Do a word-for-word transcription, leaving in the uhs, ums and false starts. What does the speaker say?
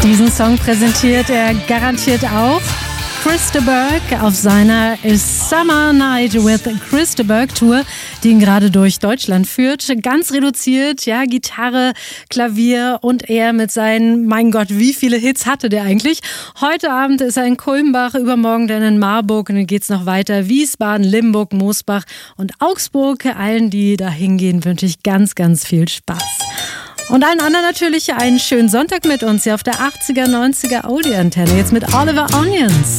Diesen Song präsentiert er garantiert auch. Chris de Burgh auf seiner Summer Night with Chris de Burgh Tour, die ihn gerade durch Deutschland führt. Ganz reduziert, ja, Gitarre, Klavier und er mit seinen, mein Gott, wie viele Hits hatte der eigentlich? Heute Abend ist er in Kulmbach, übermorgen dann in Marburg und dann geht's noch weiter. Wiesbaden, Limburg, Moosbach und Augsburg. Allen, die da hingehen, wünsche ich ganz, ganz viel Spaß. Und allen anderen natürlich einen schönen Sonntag mit uns hier auf der achtziger, neunziger Audi-Antenne. Jetzt mit Oliver Onions.